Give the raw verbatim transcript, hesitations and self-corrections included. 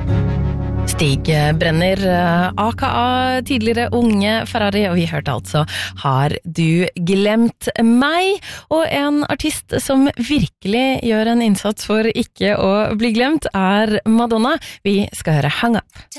Stig Brenner, aka tidligere unge Ferrari, og vi hørte altså Har du glemt meg? Og en artist som virkelig gjør en innsats for ikke å bli glemt er Madonna. Vi skal høre Hang Up.